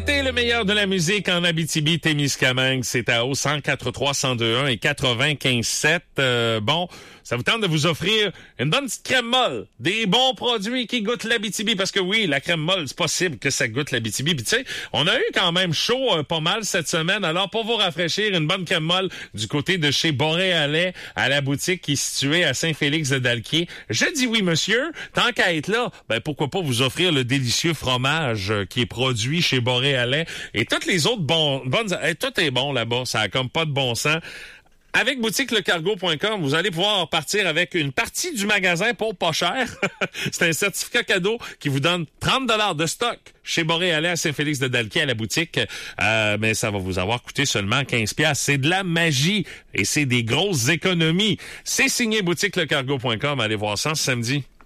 écoutez le meilleur de la musique en Abitibi-Témiscamingue. C'est à au 104.3, 102.1 et 95.7. Bon, ça vous tente de vous offrir une bonne petite crème molle, des bons produits qui goûtent l'Abitibi, parce que oui, la crème molle, c'est possible que ça goûte l'Abitibi. Puis tu sais, on a eu quand même chaud pas mal cette semaine. Alors pour vous rafraîchir, une bonne crème molle du côté de chez Boréalais à la boutique qui est située à Saint-Félix-de-Dalquier. Je dis oui, monsieur. Tant qu'à être là, ben pourquoi pas vous offrir le délicieux fromage qui est produit chez Boréalais et toutes les autres bonnes... tout est bon là-bas. Ça a comme pas de bon sens. Avec boutiquelecargo.com, vous allez pouvoir partir avec une partie du magasin pour pas cher. C'est un certificat cadeau qui vous donne 30$ de stock chez Boréalais à Saint-Félix-de-Dalquier à la boutique. Mais ça va vous avoir coûté seulement 15$. C'est de la magie et c'est des grosses économies. C'est signé boutiquelecargo.com. Allez voir ça ce samedi.